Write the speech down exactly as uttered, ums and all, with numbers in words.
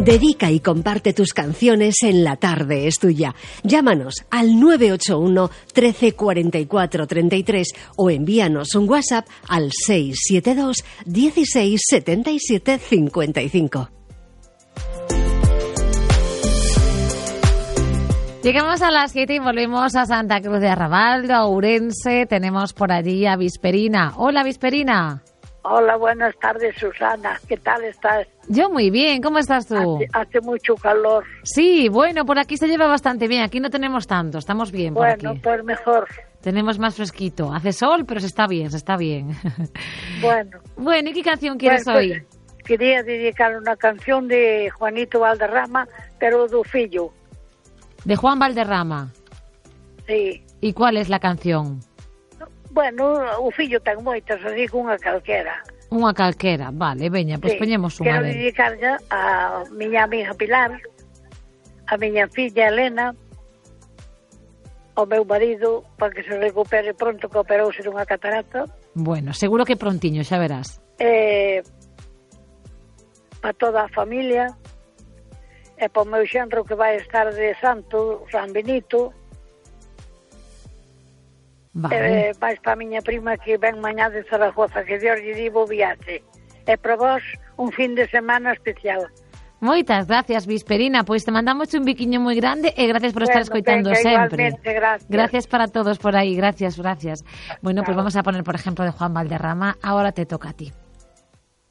Dedica y comparte tus canciones en La Tarde es Tuya. Llámanos al nueve ocho uno, trece, cuarenta y cuatro, treinta y tres o envíanos un WhatsApp al seis siete dos, dieciséis, setenta y siete, cincuenta y cinco. Llegamos a las siete y volvemos a Santa Cruz de Arrabaldo, a Ourense. Tenemos por allí a Visperina. Hola, Visperina. Hola, buenas tardes, Susana. ¿Qué tal estás? Yo muy bien. ¿Cómo estás tú? Hace, hace mucho calor. Sí, bueno, por aquí se lleva bastante bien. Aquí no tenemos tanto. Estamos bien por bueno, aquí. Pues mejor. Tenemos más fresquito. Hace sol, pero se está bien, se está bien. Bueno. Bueno, ¿y qué canción quieres bueno, hoy? Pues, quería dedicar una canción de Juanito Valderrama, pero do fillo. De Juan Valderrama. Sí. ¿Y cuál es la canción? Bueno, o fillo ten moitas, así que unha calquera. Unha calquera, vale, veña, pois sí. poñemos unha. Quero dedicarlle a miña amiga Pilar, a miña filla Elena, ao meu marido, para que se recupere pronto, que operouse dunha catarata. Bueno, seguro que prontiño, xa verás. Eh, para toda a familia, e para o meu xenro que vai estar de santo, San Benito. Vale. E máis para a miña prima que ven mañá de Zaragoza, que Dios lle divo viaxe. E para vos, un fin de semana especial. Moitas gracias, Visperina. Pois te mandamos un biquiño moi grande e gracias por bueno, estar escoitando venga, sempre. Gracias. Gracias para todos por aí, gracias, gracias. Bueno, claro. Pues vamos a poner, por ejemplo, de Juan Valderrama. Ahora te toca a ti.